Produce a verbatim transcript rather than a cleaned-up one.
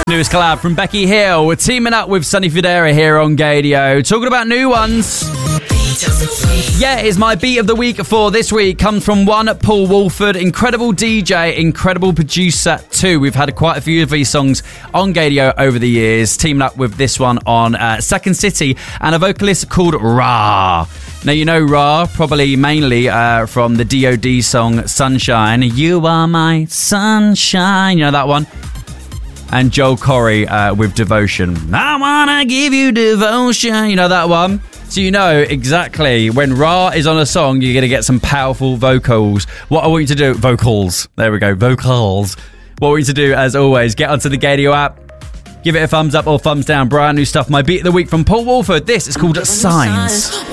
Newest collab from Becky Hill. We're teaming up with Sonny Fodera here on Gadio. Talking about new ones. Yeah, it's my beat of the week for this week. Comes from one Paul Wolford. Incredible D J, incredible producer too. We've had quite a few of these songs on Gadio over the years. Teaming up with this one on uh, Second City and a vocalist called Ra. Now, you know Ra probably mainly uh, from the D O D song Sunshine. You are my sunshine. You know that one? And Joel Corry uh, with Devotion. I wanna give you devotion. You know that one? So you know exactly when Ra is on a song, you're going to get some powerful vocals. What I want you to do... Vocals. There we go. Vocals. What I want you to do, as always, get onto the Gadio app. Give it a thumbs up or thumbs down. Brand new stuff. My beat of the week from Paul Wolford. This is called Signs.